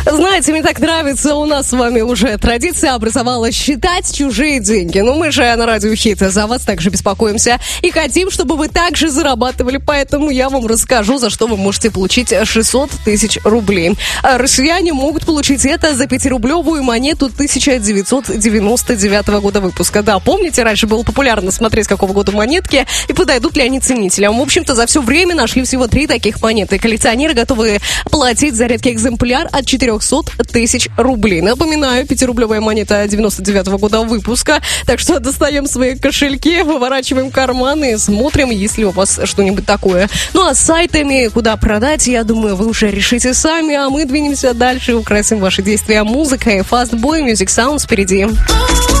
Знаете, мне так нравится, у нас с вами уже традиция образовалась считать чужие деньги. Ну, мы же на Радио Хит за вас также беспокоимся и хотим, чтобы вы также зарабатывали, поэтому я вам расскажу, за что вы можете получить 600 тысяч рублей. Россияне могут получить это за 5-рублевую монету 1999 года выпуска. Да, помните, раньше было популярно смотреть, какого года монетки и подойдут ли они ценителям. В общем-то, за все время нашли всего 3 таких монеты. Коллекционеры готовы платить за редкий экземпляр от 400 тысяч рублей. Напоминаю, 5-рублевая монета 99 года выпуска. Так что достаем свои кошельки, выворачиваем карманы и смотрим, есть ли у вас что-нибудь такое. Ну а с сайтами, куда продать, я думаю, вы уже решите сами, а мы двинемся дальше и украсим ваши действия музыкой. Fast Boy, Music Sounds впереди.